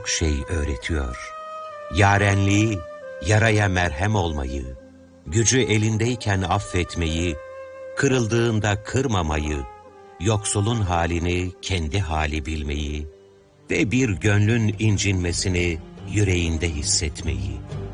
çok şey öğretiyor. Yarenliği, yaraya merhem olmayı, gücü elindeyken affetmeyi, kırıldığında kırmamayı, yoksulun halini kendi hali bilmeyi ve bir gönlün incinmesini yüreğinde hissetmeyi.